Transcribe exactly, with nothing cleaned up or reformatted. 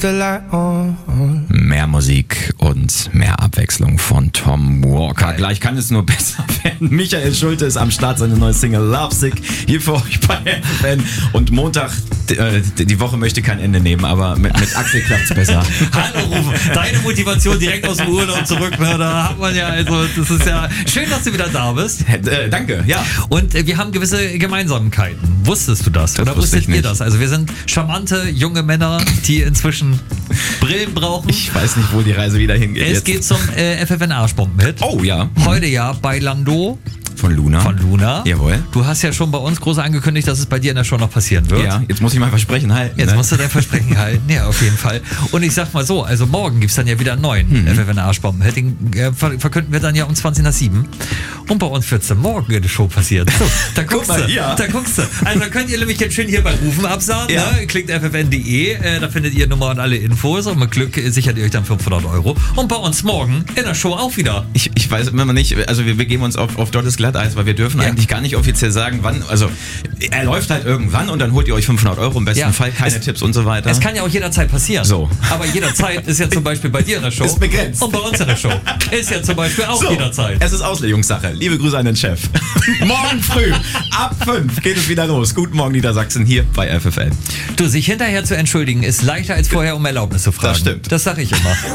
Mehr Musik und mehr Abwechslung von Tom Walker. Geil. Gleich kann es nur besser werden. Michael Schulte ist am Start, seine neue Single Lovesick hier für euch bei F F N. Und Montag, die Woche möchte kein Ende nehmen, aber mit, mit Axel klappt es besser. Hallo Rufen, deine Motivation direkt aus dem Urlaub zurück, ne? Da hat man ja, also das ist ja schön, dass du wieder da bist. Äh, danke, ja. Und äh, wir haben gewisse Gemeinsamkeiten. Wusstest du das? das Oder wusstet ihr das? Also wir sind charmante junge Männer, die inzwischen Brillen brauchen. Ich weiß nicht, wo die Reise wieder hingeht. Es jetzt. geht zum äh, F F N-Arschbomben-Hit. Oh ja. Heute ja bei Lando. Von Luna. Von Luna. Jawohl. Du hast ja schon bei uns groß angekündigt, dass es bei dir in der Show noch passieren wird. Ja, jetzt muss ich mein Versprechen halten. Jetzt ne? musst du dein Versprechen halten. Ja, auf jeden Fall. Und ich sag mal so, also morgen gibt es dann ja wieder einen neuen mhm. F F N-Arschbomben. Den äh, ver- verkünden wir dann ja um zwanzig nach sieben. Und bei uns wird es dann morgen in der Show passieren. So, da guckst Guck mal, du. ja. Da guckst du. Also könnt ihr nämlich jetzt schön hier bei Rufen absagen. Ja. Ne? Klickt f f n punkt d e, äh, da findet ihr Nummer und alle Infos. Und mit Glück äh, sichert ihr euch dann fünfhundert Euro. Und bei uns morgen in der Show auch wieder. Ich, ich weiß immer nicht, also wir begeben uns auf, auf Dottes Glatteis, weil wir dürfen ja. eigentlich gar nicht offiziell sagen, wann, also er läuft halt irgendwann und dann holt ihr euch fünfhundert Euro, im besten ja. Fall, keine es, Tipps und so weiter. Es kann ja auch jederzeit passieren. So. Aber jederzeit ist ja zum Beispiel bei dir in der Show. Ist begrenzt. Und bei uns in der Show ist ja zum Beispiel auch so, jederzeit. Es ist Auslegungssache. Liebe Grüße an den Chef. Morgen früh ab fünf geht es wieder los. Guten Morgen Niedersachsen hier bei F F N. Du, sich hinterher zu entschuldigen ist leichter als vorher um Erlaubnis zu fragen. Das stimmt. Das sag ich immer.